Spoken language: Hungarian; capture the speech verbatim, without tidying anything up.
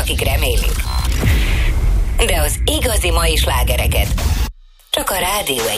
akik remélik. De az igazi mai slágereket csak a Rádió